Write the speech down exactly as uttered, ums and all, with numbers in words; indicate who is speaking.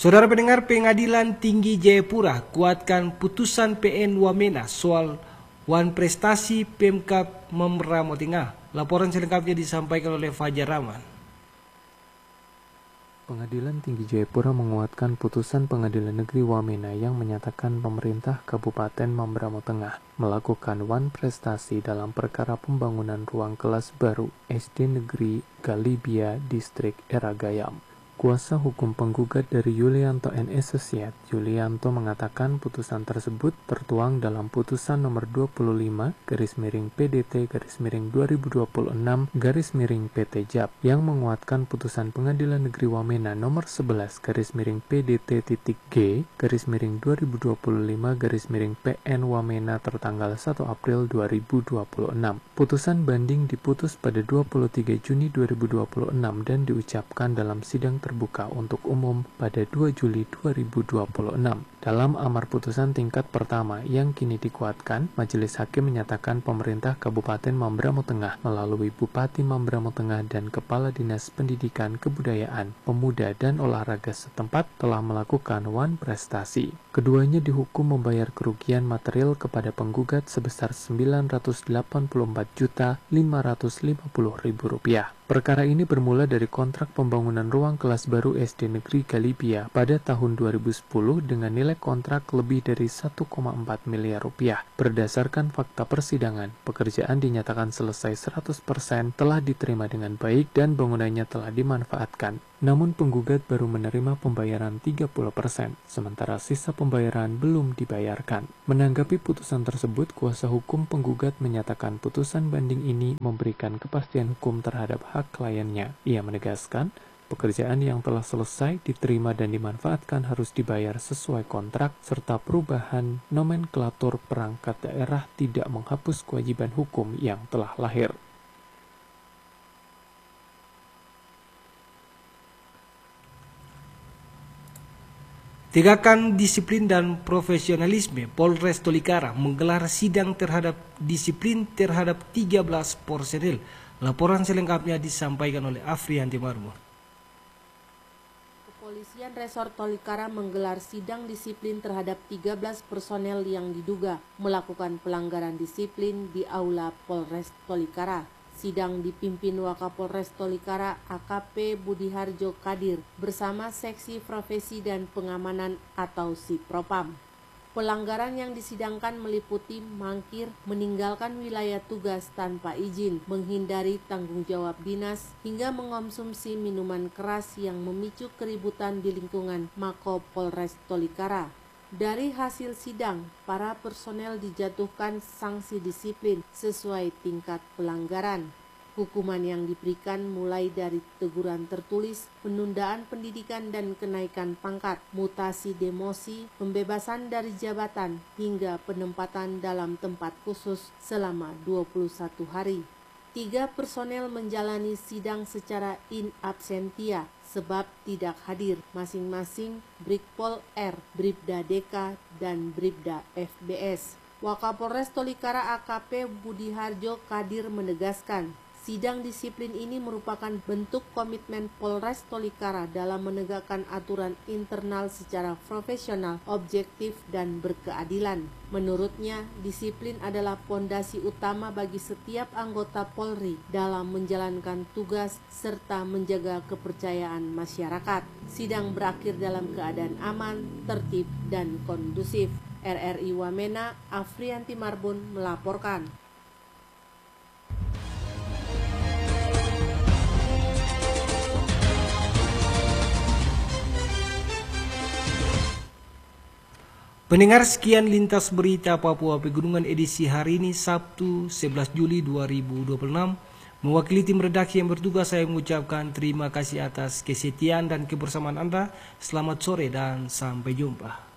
Speaker 1: Saudara pendengar, Pengadilan Tinggi Jayapura kuatkan putusan P N Wamena soal wan prestasi Pemkab Membramo Tengah. Laporan selengkapnya disampaikan oleh Fajar Rahman.
Speaker 2: Pengadilan Tinggi Jayapura menguatkan putusan Pengadilan Negeri Wamena yang menyatakan pemerintah Kabupaten Membramo Tengah melakukan wan prestasi dalam perkara pembangunan ruang kelas baru S D Negeri Galibia Distrik Eragayam. Kuasa hukum penggugat dari Yulianto and Associate, Yulianto mengatakan putusan tersebut tertuang dalam putusan nomor dua puluh lima garis miring P D T garis miring dua ribu dua puluh enam garis miring P T J A P yang menguatkan putusan Pengadilan Negeri Wamena nomor sebelas garis miring P D T titik G garis miring dua ribu dua puluh lima garis miring P N Wamena tertanggal satu April dua ribu dua puluh enam. Putusan banding diputus pada dua puluh tiga Juni dua ribu dua puluh enam dan diucapkan dalam sidang terbuka terbuka untuk umum pada dua Juli dua ribu dua puluh enam. Dalam amar putusan tingkat pertama yang kini dikuatkan, Majelis Hakim menyatakan pemerintah Kabupaten Membramo Tengah melalui Bupati Membramo Tengah dan Kepala Dinas Pendidikan Kebudayaan, Pemuda dan Olahraga setempat telah melakukan wan prestasi. Keduanya dihukum membayar kerugian material kepada penggugat sebesar sembilan ratus delapan puluh empat juta lima ratus lima puluh ribu rupiah. Perkara ini bermula dari kontrak pembangunan ruang kelas baru S D Negeri Galibia pada tahun dua ribu sepuluh dengan nilai kontrak lebih dari satu koma empat miliar rupiah. Berdasarkan fakta persidangan, pekerjaan dinyatakan selesai seratus persen, telah diterima dengan baik dan bangunannya telah dimanfaatkan. Namun penggugat baru menerima pembayaran tiga puluh persen, sementara sisa pembayaran belum dibayarkan. Menanggapi putusan tersebut, kuasa hukum penggugat menyatakan putusan banding ini memberikan kepastian hukum terhadap hak kliennya. Ia menegaskan, pekerjaan yang telah selesai, diterima dan dimanfaatkan harus dibayar sesuai kontrak, serta perubahan nomenklatur perangkat daerah tidak menghapus kewajiban hukum yang telah lahir.
Speaker 1: Tegakkan disiplin dan profesionalisme, Polres Tolikara menggelar sidang terhadap disiplin terhadap tiga belas personil. Laporan selengkapnya disampaikan oleh Afrianti Marbun.
Speaker 3: Kepolisian Resort Tolikara menggelar sidang disiplin terhadap tiga belas personel yang diduga melakukan pelanggaran disiplin di Aula Polres Tolikara. Sidang dipimpin Wakapolres Tolikara A K P Budiharjo Kadir bersama Seksi Profesi dan Pengamanan atau Sipropam. Pelanggaran yang disidangkan meliputi mangkir, meninggalkan wilayah tugas tanpa izin, menghindari tanggung jawab dinas, hingga mengonsumsi minuman keras yang memicu keributan di lingkungan Mako Polres Tolikara. Dari hasil sidang, para personel dijatuhkan sanksi disiplin sesuai tingkat pelanggaran. Hukuman yang diberikan mulai dari teguran tertulis, penundaan pendidikan dan kenaikan pangkat, mutasi demosi, pembebasan dari jabatan, hingga penempatan dalam tempat khusus selama dua puluh satu hari. Tiga personel menjalani sidang secara in absentia sebab tidak hadir, masing-masing Brigpol R, Bribda D K, dan Bribda F B S. Wakapolres Tolikara A K P Budiharjo Kadir menegaskan, sidang disiplin ini merupakan bentuk komitmen Polres Tolikara dalam menegakkan aturan internal secara profesional, objektif, dan berkeadilan. Menurutnya, disiplin adalah pondasi utama bagi setiap anggota Polri dalam menjalankan tugas serta menjaga kepercayaan masyarakat. Sidang berakhir dalam keadaan aman, tertib, dan kondusif. R R I Wamena, Afrianti Marbun melaporkan.
Speaker 1: Pendengar, sekian lintas berita Papua Pegunungan edisi hari ini Sabtu sebelas Juli dua ribu dua puluh enam. Mewakili tim redaksi yang bertugas, saya mengucapkan terima kasih atas kesetiaan dan kebersamaan Anda. Selamat sore dan sampai jumpa.